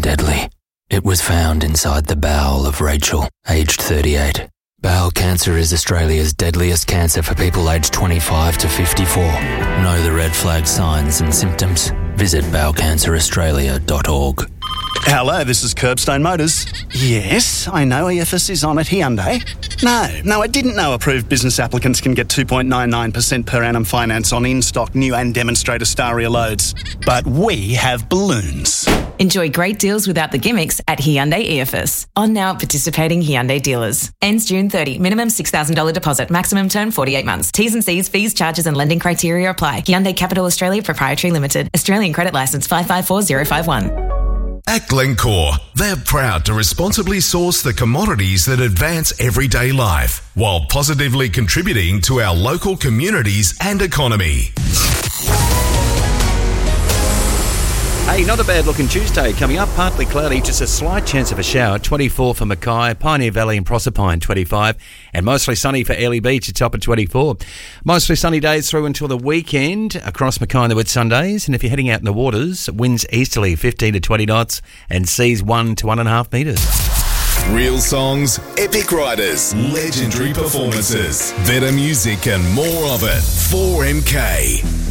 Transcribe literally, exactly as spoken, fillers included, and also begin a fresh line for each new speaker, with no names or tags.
deadly. It was found inside the bowel of Rachel, aged thirty-eight. Bowel cancer is Australia's deadliest cancer for people aged twenty-five to fifty-four. Know the red flag signs and symptoms? Visit bowel cancer australia dot org.
Hello, this is Curbstone Motors. Yes, I know E F S is on at Hyundai. No, no, I didn't know approved business applicants can get two point nine nine percent per annum finance on in-stock new and demonstrator Staria loads. But we have balloons.
Enjoy great deals without the gimmicks at Hyundai E F S. On now at participating Hyundai dealers. Ends June thirtieth. Minimum six thousand dollars deposit. Maximum term forty-eight months. T's and C's, fees, charges and lending criteria apply. Hyundai Capital Australia Proprietary Limited. Australian credit licence five five four zero five one.
At Glencore, they're proud to responsibly source the commodities that advance everyday life while positively contributing to our local communities and economy.
Hey, not a bad looking Tuesday coming up. Partly cloudy, just a slight chance of a shower. twenty-four for Mackay, Pioneer Valley and Proserpine, twenty-five. And mostly sunny for Airlie Beach, a top of twenty-four. Mostly sunny days through until the weekend across Mackay and the Wet Sundays. And if you're heading out in the waters, winds easterly fifteen to twenty knots and seas one to one and a half metres.
Real songs, epic riders, legendary performances, better music and more of it. four M K.